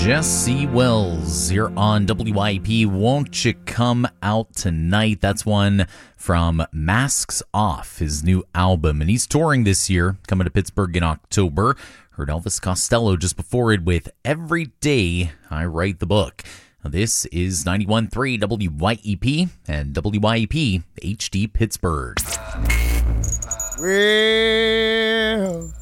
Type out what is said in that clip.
Jesse Wells here on WYP. Won't You Come Out Tonight? That's one from Masks Off, his new album. And he's touring this year, coming to Pittsburgh in October. Heard Elvis Costello just before it with Every Day I Write the Book. Now, this is 91.3 WYEP and WYEP HD Pittsburgh. Well,